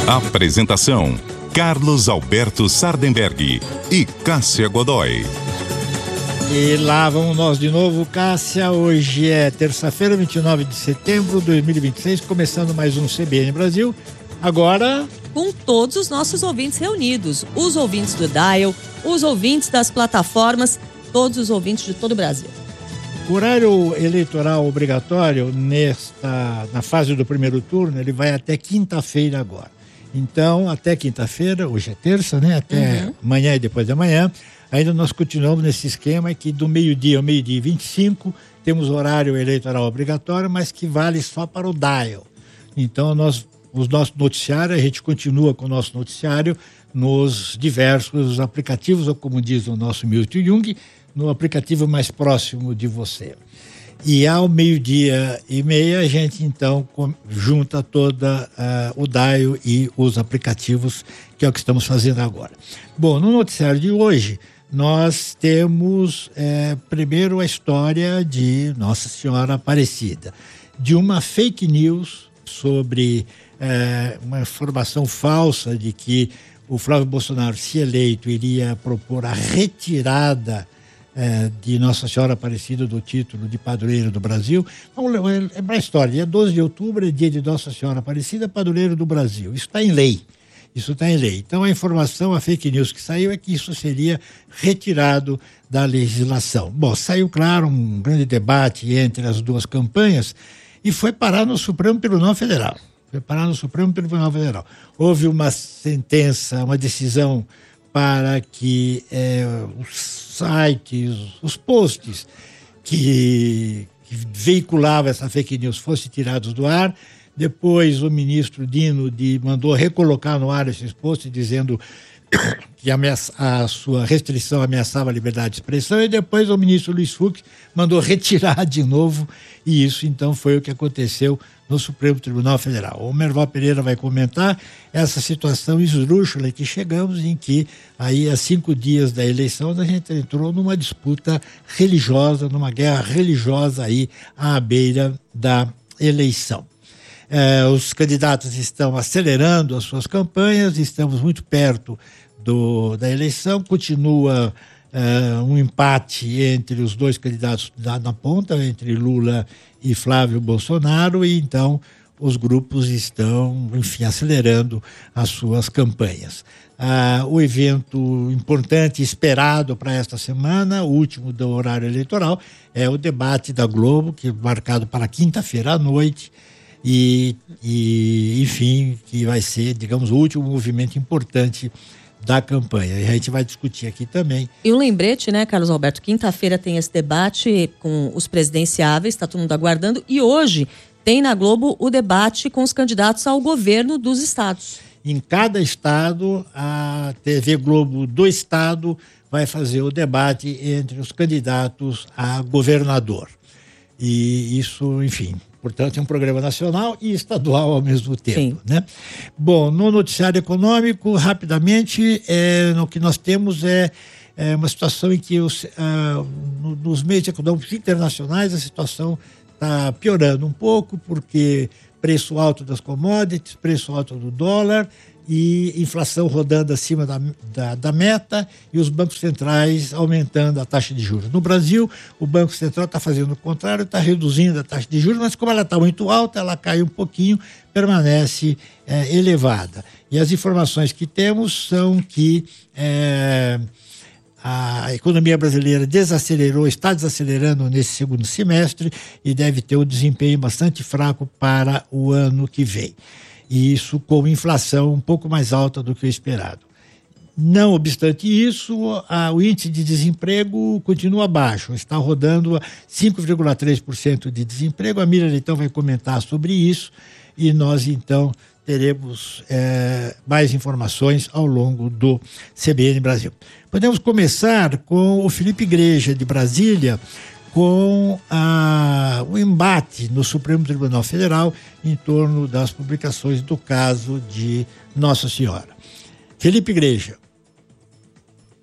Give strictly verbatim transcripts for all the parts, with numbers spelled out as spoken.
Apresentação: Carlos Alberto Sardenberg e Cássia Godoy. E lá vamos nós de novo, Cássia. Hoje é terça-feira, vinte e nove de setembro de dois mil e vinte e seis, começando mais um C B N Brasil. Agora, com todos os nossos ouvintes reunidos, os ouvintes do Dial, os ouvintes das plataformas, todos os ouvintes de todo o Brasil. O horário eleitoral obrigatório nesta, na fase do primeiro turno, ele vai até quinta-feira agora. Então, até quinta-feira, hoje é terça, né? Até uhum. amanhã e depois de amanhã, ainda nós continuamos nesse esquema que do meio-dia ao meio-dia e vinte e cinco temos horário eleitoral obrigatório, mas que vale só para o Dial. Então, nós, os nossos noticiários, a gente continua com o nosso noticiário nos diversos aplicativos, ou como diz o nosso Milton Jung, no aplicativo mais próximo de você. E ao meio-dia e meia a gente então junta toda uh, o Dial e os aplicativos, que é o que estamos fazendo agora. Bom, no noticiário de hoje nós temos eh, primeiro a história de Nossa Senhora Aparecida, de uma fake news sobre eh, uma informação falsa de que o Flávio Bolsonaro, se eleito, iria propor a retirada É, de Nossa Senhora Aparecida do título de padroeiro do Brasil. Vamos lembrar a história, dia doze de outubro é dia de Nossa Senhora Aparecida, padroeiro do Brasil. Isso está em lei, isso está em lei. Então a informação, a fake news que saiu é que isso seria retirado da legislação. Bom, saiu, claro, um grande debate entre as duas campanhas e foi parar no Supremo Tribunal Federal. Foi parar no Supremo Tribunal Federal. Houve uma sentença, uma decisão para que é, os sites, os posts que, que veiculavam essa fake news fossem tirados do ar. Depois o ministro Dino de, mandou recolocar no ar esses posts, dizendo que ameaça, a sua restrição ameaçava a liberdade de expressão, e depois o ministro Luiz Fux mandou retirar de novo, e isso então foi o que aconteceu no Supremo Tribunal Federal. O Merval Pereira vai comentar essa situação esdrúxula que chegamos, em que aí há cinco dias da eleição a gente entrou numa disputa religiosa, numa guerra religiosa aí à beira da eleição. Eh, os candidatos estão acelerando as suas campanhas, estamos muito perto do, da eleição, continua eh, um empate entre os dois candidatos na, na ponta, entre Lula e Flávio Bolsonaro, e então os grupos estão, enfim, acelerando as suas campanhas. Ah, o evento importante esperado para esta semana, o último do horário eleitoral, é o debate da Globo, que é marcado para quinta-feira à noite, E, e, enfim, que vai ser, digamos, o último movimento importante da campanha. E a gente vai discutir aqui também. E um lembrete, né, Carlos Alberto? Quinta-feira tem esse debate com os presidenciáveis, está todo mundo aguardando. E hoje tem na Globo o debate com os candidatos ao governo dos estados. Em cada estado, a T V Globo do estado vai fazer o debate entre os candidatos a governador. E isso, enfim, portanto, é um programa nacional e estadual ao mesmo tempo, né? Bom, no noticiário econômico, rapidamente, é, no que nós temos é, é uma situação em que os, ah, no, nos meios econômicos internacionais a situação está piorando um pouco, porque preço alto das commodities, preço alto do dólar e inflação rodando acima da, da, da meta, e os bancos centrais aumentando a taxa de juros. No Brasil, o Banco Central está fazendo o contrário, está reduzindo a taxa de juros, mas como ela está muito alta, ela cai um pouquinho, permanece é, elevada. E as informações que temos são que é, a economia brasileira desacelerou, está desacelerando nesse segundo semestre e deve ter um desempenho bastante fraco para o ano que vem. E isso com inflação um pouco mais alta do que o esperado. Não obstante isso, a, o índice de desemprego continua baixo, está rodando a cinco vírgula três por cento de desemprego. A Miriam Leitão vai comentar sobre isso e nós então teremos é, mais informações ao longo do C B N Brasil. Podemos começar com o Felipe Igreja de Brasília, com a, o embate no Supremo Tribunal Federal em torno das publicações do caso de Nossa Senhora. Felipe Igreja.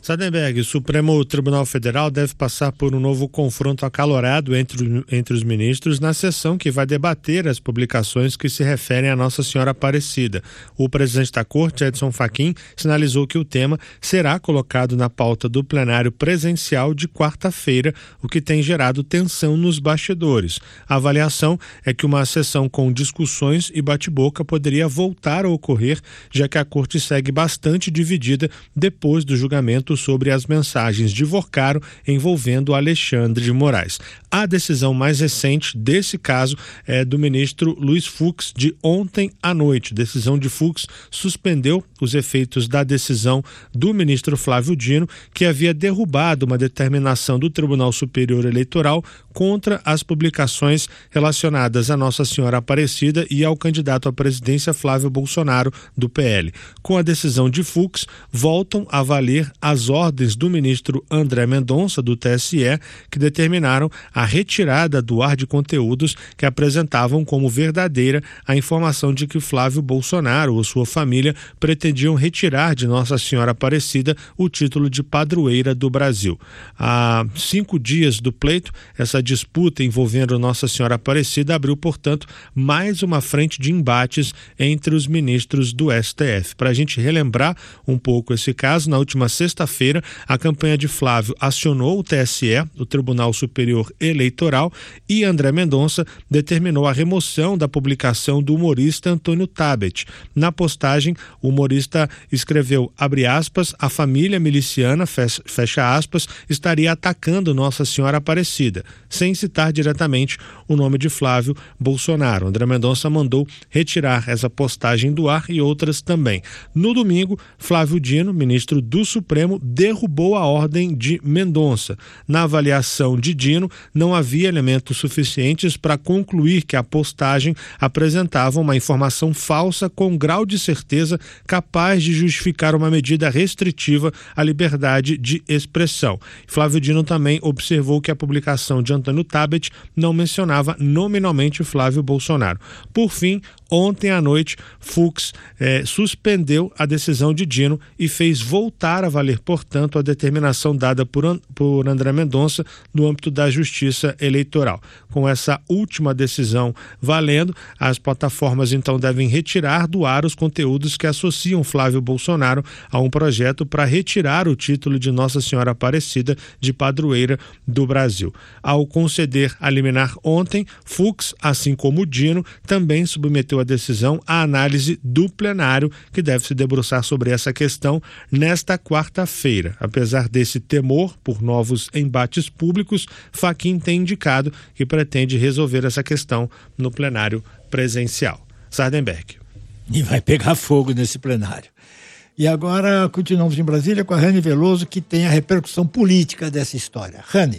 Sardenberg, o Supremo Tribunal Federal deve passar por um novo confronto acalorado entre, entre os ministros na sessão que vai debater as publicações que se referem a Nossa Senhora Aparecida. O presidente da Corte, Edson Fachin, sinalizou que o tema será colocado na pauta do plenário presencial de quarta-feira, o que tem gerado tensão nos bastidores. A avaliação é que uma sessão com discussões e bate-boca poderia voltar a ocorrer, já que a Corte segue bastante dividida depois do julgamento sobre as mensagens de Vorcaro envolvendo Alexandre de Moraes. A decisão mais recente desse caso é do ministro Luiz Fux, de ontem à noite. A decisão de Fux suspendeu os efeitos da decisão do ministro Flávio Dino, que havia derrubado uma determinação do Tribunal Superior Eleitoral contra as publicações relacionadas a Nossa Senhora Aparecida e ao candidato à presidência Flávio Bolsonaro, do P L. Com a decisão de Fux, voltam a valer as ordens do ministro André Mendonça, do T S E, que determinaram a retirada do ar de conteúdos que apresentavam como verdadeira a informação de que Flávio Bolsonaro ou sua família pretendiam retirar de Nossa Senhora Aparecida o título de padroeira do Brasil. Há cinco dias do pleito, essa disputa envolvendo Nossa Senhora Aparecida abriu, portanto, mais uma frente de embates entre os ministros do S T F. Para a gente relembrar um pouco esse caso, na última sexta-feira, a campanha de Flávio acionou o T S E, o Tribunal Superior Eleitoral, e André Mendonça determinou a remoção da publicação do humorista Antônio Tabet. Na postagem, o humorista escreveu, abre aspas, a família miliciana, fecha aspas, estaria atacando Nossa Senhora Aparecida, sem citar diretamente o nome de Flávio Bolsonaro. André Mendonça mandou retirar essa postagem do ar e outras também. No domingo, Flávio Dino, ministro do Supremo, derrubou a ordem de Mendonça. Na avaliação de Dino, não havia elementos suficientes para concluir que a postagem apresentava uma informação falsa com grau de certeza capaz de justificar uma medida restritiva à liberdade de expressão. Flávio Dino também observou que a publicação de Antônio Tabet não mencionava nominalmente Flávio Bolsonaro. Por fim, ontem à noite, Fux eh, suspendeu a decisão de Dino e fez voltar a valer, portanto, a determinação dada por, An- por André Mendonça no âmbito da Justiça Eleitoral. Com essa última decisão valendo, as plataformas então devem retirar do ar os conteúdos que associam Flávio Bolsonaro a um projeto para retirar o título de Nossa Senhora Aparecida de padroeira do Brasil. Ao conceder a liminar ontem, Fux, assim como Dino, também submeteu a decisão à análise do plenário, que deve se debruçar sobre essa questão nesta quarta-feira. Apesar desse temor por novos embates públicos, Fachin tem indicado que pretende resolver essa questão no plenário presencial. Sardenberg. E vai pegar fogo nesse plenário. E agora continuamos em Brasília com a Rani Veloso, que tem a repercussão política dessa história. Rani.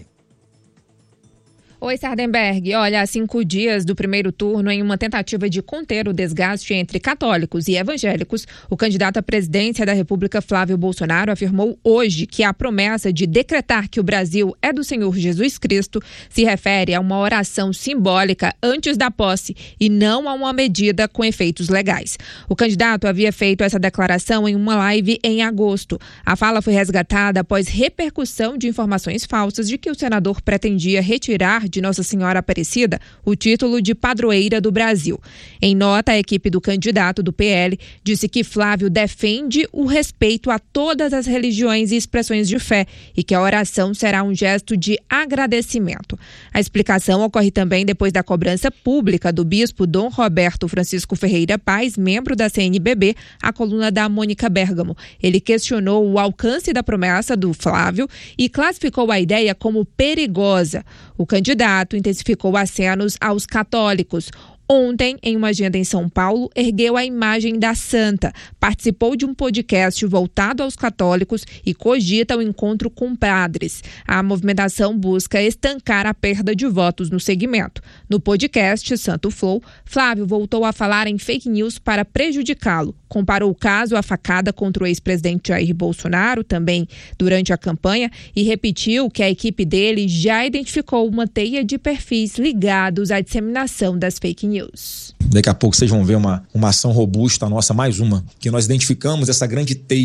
Oi, Sardenberg. Olha, há cinco dias do primeiro turno, em uma tentativa de conter o desgaste entre católicos e evangélicos, o candidato à presidência da República, Flávio Bolsonaro, afirmou hoje que a promessa de decretar que o Brasil é do Senhor Jesus Cristo se refere a uma oração simbólica antes da posse e não a uma medida com efeitos legais. O candidato havia feito essa declaração em uma live em agosto. A fala foi resgatada após repercussão de informações falsas de que o senador pretendia retirar de Nossa Senhora Aparecida o título de padroeira do Brasil. Em nota, a equipe do candidato do P L disse que Flávio defende o respeito a todas as religiões e expressões de fé e que a oração será um gesto de agradecimento. A explicação ocorre também depois da cobrança pública do bispo Dom Roberto Francisco Ferreira Paz, membro da C N B B, à coluna da Mônica Bergamo. Ele questionou o alcance da promessa do Flávio e classificou a ideia como perigosa. O candidato intensificou acenos aos católicos. Ontem, em uma agenda em São Paulo, ergueu a imagem da santa, participou de um podcast voltado aos católicos e cogita o encontro com padres. A movimentação busca estancar a perda de votos no segmento. No podcast Santo Flow, Flávio voltou a falar em fake news para prejudicá-lo. Comparou o caso à facada contra o ex-presidente Jair Bolsonaro, também durante a campanha, e repetiu que a equipe dele já identificou uma teia de perfis ligados à disseminação das fake news. Daqui a pouco vocês vão ver uma, uma ação robusta nossa, mais uma, que nós identificamos essa grande teia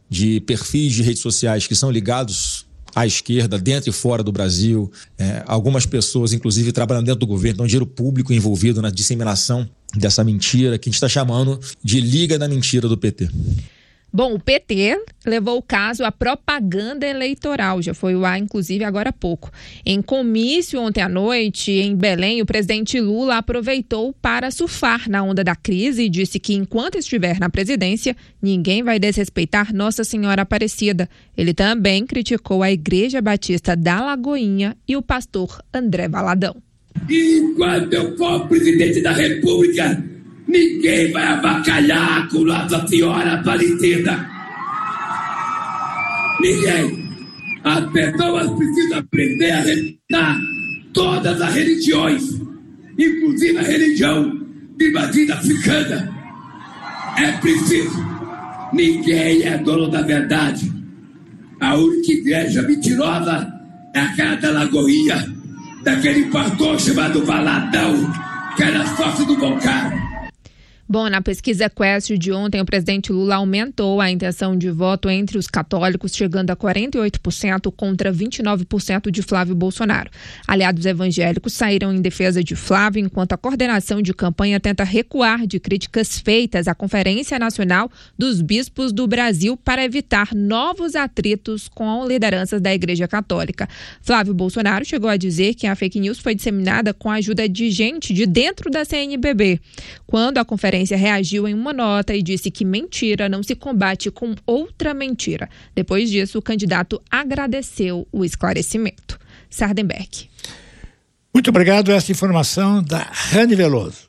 de perfis de redes sociais que são ligados à esquerda, dentro e fora do Brasil, é, algumas pessoas, inclusive, trabalhando dentro do governo, então dinheiro público envolvido na disseminação dessa mentira, que a gente está chamando de Liga da Mentira do P T. Bom, o P T levou o caso à propaganda eleitoral, já foi o ar, inclusive, agora há pouco. Em comício ontem à noite, em Belém, o presidente Lula aproveitou para surfar na onda da crise e disse que, enquanto estiver na presidência, ninguém vai desrespeitar Nossa Senhora Aparecida. Ele também criticou a Igreja Batista da Lagoinha e o pastor André Valadão. E enquanto eu for presidente da República, ninguém vai avacalhar com Nossa Senhora Aparecida. Ninguém. As pessoas precisam aprender a respeitar todas as religiões, inclusive a religião de matriz africana. É preciso. Ninguém é dono da verdade. A única igreja mentirosa é aquela da Lagoinha, daquele pastor chamado Valadão, que era sócio do Boncaro. Bom, na pesquisa Quest de ontem, o presidente Lula aumentou a intenção de voto entre os católicos, chegando a quarenta e oito por cento contra vinte e nove por cento de Flávio Bolsonaro. Aliados evangélicos saíram em defesa de Flávio, enquanto a coordenação de campanha tenta recuar de críticas feitas à Conferência Nacional dos Bispos do Brasil para evitar novos atritos com lideranças da Igreja Católica. Flávio Bolsonaro chegou a dizer que a fake news foi disseminada com a ajuda de gente de dentro da C N B B. Quando a conferência reagiu em uma nota e disse que mentira não se combate com outra mentira. Depois disso, o candidato agradeceu o esclarecimento. Sardenberg. Muito obrigado. Essa informação da Rani Veloso.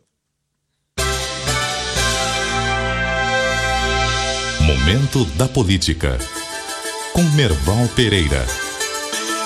Momento da Política, com Merval Pereira.